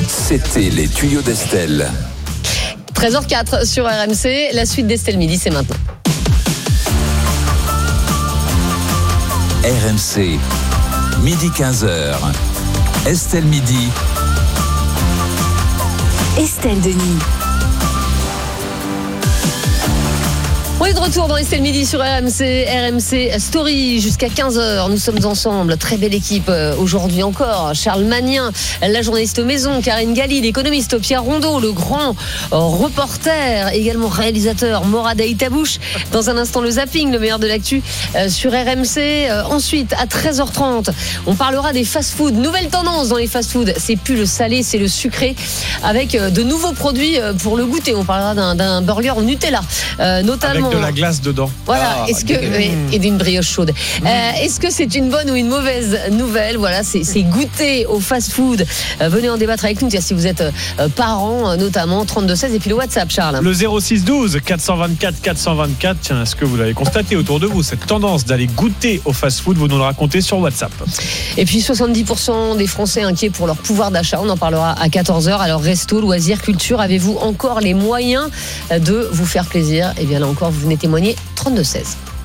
C'était les tuyaux d'Estelle. 13h04 sur RMC, la suite d'Estelle Midi, c'est maintenant. RMC, midi 15h. Estelle Midi. Estelle Denis. On est de retour dans Estelle Midi sur RMC Story jusqu'à 15h. Nous sommes ensemble, très belle équipe aujourd'hui encore. Charles Magnin, la journaliste maison, Karine Galli, l'économiste Pierre Rondeau, le grand reporter, également réalisateur Morad Aïtabouche. Dans un instant, le zapping, le meilleur de l'actu sur RMC. Ensuite, à 13h30, on parlera des fast-foods. Nouvelle tendance dans les fast-foods, c'est plus le salé, c'est le sucré, avec de nouveaux produits pour le goûter. On parlera d'un burger au Nutella, notamment. Avec de la glace dedans. Voilà, et d'une brioche chaude. Est-ce que c'est une bonne ou une mauvaise nouvelle? Voilà, c'est goûter au fast-food. Venez en débattre avec nous, si vous êtes parents, notamment 32-16, et puis le WhatsApp, Charles. Le 06-12 424 424. Tiens, est-ce que vous l'avez constaté autour de vous, cette tendance d'aller goûter au fast-food? Vous nous le racontez sur WhatsApp. Et puis 70% des Français inquiets pour leur pouvoir d'achat. On en parlera à 14h. Alors resto, loisirs, culture, avez-vous encore les moyens de vous faire plaisir? Et bien là encore, vous venez témoigner. 32-16.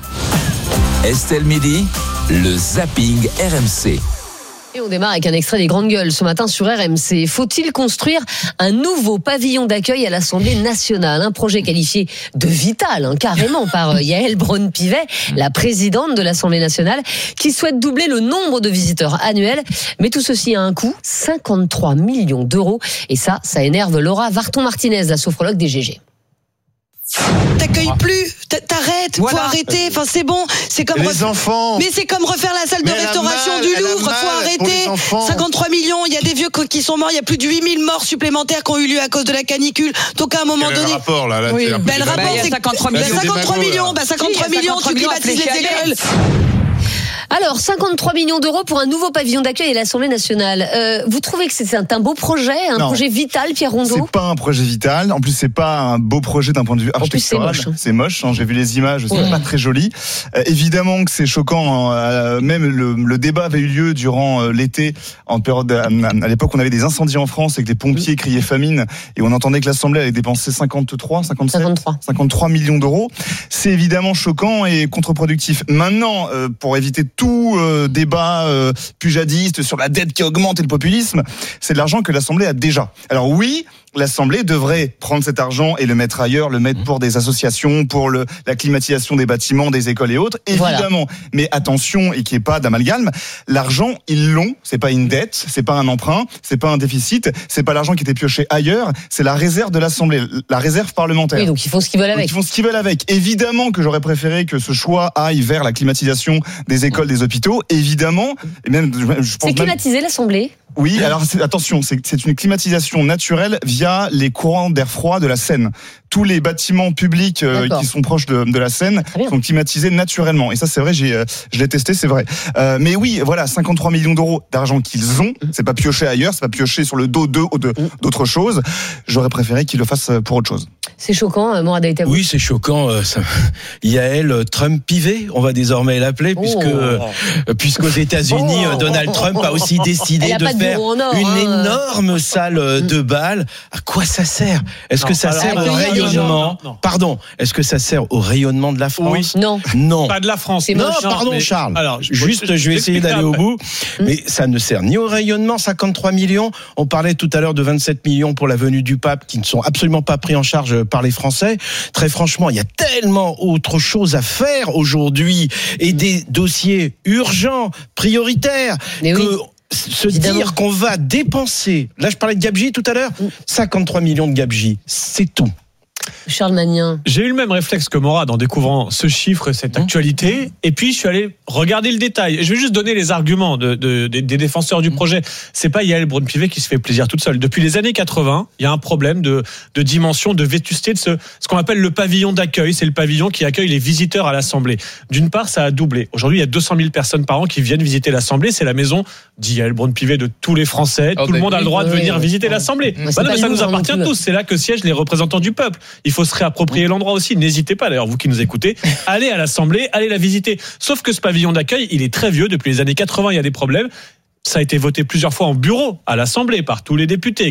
Estelle Midi, le zapping RMC. Et on démarre avec un extrait des Grandes Gueules ce matin sur RMC. Faut-il construire un nouveau pavillon d'accueil à l'Assemblée nationale? Un projet qualifié de vital, carrément, par Yaël Braun-Pivet, la présidente de l'Assemblée nationale, qui souhaite doubler le nombre de visiteurs annuels. Mais tout ceci a un coût, 53 millions d'euros. Et ça énerve Laura Varton-Martinez, la sophrologue des GG. T'accueilles plus, t'arrêtes, voilà. Faut arrêter, enfin c'est bon, c'est comme les enfants. Mais c'est comme refaire la salle de restauration du Louvre, faut arrêter. 53 millions, il y a des vieux qui sont morts, il y a plus de 8000 morts supplémentaires qui ont eu lieu à cause de la canicule. Donc à un moment donné, rapport là, oui. Le rapport c'est 53 millions, 53 millions, tu privatises les écoles. Alors, 53 millions d'euros pour un nouveau pavillon d'accueil à l'Assemblée nationale. Vous trouvez que c'est un beau projet, projet vital, Pierre Rondeau? C'est pas un projet vital. En plus, c'est pas un beau projet d'un point de vue architectural. En plus, c'est moche. C'est moche. J'ai vu les images. C'est pas très joli. Évidemment que c'est choquant. Même le débat avait eu lieu durant l'été, en période. À l'époque, on avait des incendies en France et que les pompiers criaient famine et on entendait que l'Assemblée allait dépenser 53 millions d'euros. C'est évidemment choquant et contre-productif. Maintenant, pour éviter tout débat pujadiste sur la dette qui augmente et le populisme, c'est de l'argent que l'Assemblée a déjà. Alors oui, l'Assemblée devrait prendre cet argent et le mettre ailleurs, le mettre pour des associations, pour la climatisation des bâtiments, des écoles et autres, évidemment. Voilà. Mais attention, et qu'il n'y ait pas d'amalgame, l'argent, ils l'ont, c'est pas une dette, c'est pas un emprunt, c'est pas un déficit, c'est pas l'argent qui était pioché ailleurs, c'est la réserve de l'Assemblée, la réserve parlementaire. Oui, donc ils font ce qu'ils veulent avec. Ils font ce qu'ils veulent avec. Évidemment que j'aurais préféré que ce choix aille vers la climatisation des écoles, des hôpitaux, évidemment. Et même, je pense c'est climatiser l'Assemblée? Oui, alors attention, c'est une climatisation naturelle via les courants d'air froid de la Seine. Tous les bâtiments publics qui sont proches de la Seine sont climatisés naturellement. Et ça, c'est vrai, je l'ai testé, c'est vrai. Mais oui, voilà, 53 millions d'euros d'argent qu'ils ont. C'est pas pioché ailleurs, c'est pas pioché sur le dos d'autres choses. J'aurais préféré qu'ils le fassent pour autre chose. C'est choquant, Morad Aïtabouche. Oui, c'est choquant. Yaël Trump-Pivet, on va désormais l'appeler, puisqu'aux États-Unis, Donald Trump a aussi décidé de faire une énorme salle de bal. À quoi ça sert? Est-ce que ça sert au rayonnement? Pardon. Est-ce que ça sert au rayonnement de la France? Oui. Non. Pas de la France. Non, pardon, Charles. Alors, juste, je vais essayer d'aller au bout. Mais ça ne sert ni au rayonnement, 53 millions. On parlait tout à l'heure de 27 millions pour la venue du pape, qui ne sont absolument pas pris en charge par les Français. Très franchement, il y a tellement autre chose à faire aujourd'hui et des dossiers urgents, prioritaires, dire qu'on va dépenser, là je parlais de gabegie tout à l'heure, 53 millions de gabegie, c'est tout. Charles Magnin. J'ai eu le même réflexe que Morad en découvrant ce chiffre et cette actualité. Et puis, je suis allé regarder le détail. Je vais juste donner les arguments des défenseurs du projet. C'est pas Yaël Braun-Pivet qui se fait plaisir toute seule. Depuis les années 80, il y a un problème de dimension, de vétusté de ce qu'on appelle le pavillon d'accueil. C'est le pavillon qui accueille les visiteurs à l'Assemblée. D'une part, ça a doublé. Aujourd'hui, il y a 200 000 personnes par an qui viennent visiter l'Assemblée. C'est la maison d'Yaël Braun-Pivet de tous les Français. Tout le monde a le droit de venir visiter l'Assemblée. Mais ça nous appartient tous. C'est là que siègent les représentants du peuple. Il faut se réapproprier l'endroit aussi. N'hésitez pas, d'ailleurs, vous qui nous écoutez, allez à l'Assemblée, allez la visiter. Sauf que ce pavillon d'accueil, il est très vieux. Depuis les années 80, il y a des problèmes. Ça a été voté plusieurs fois en bureau à l'Assemblée par tous les députés.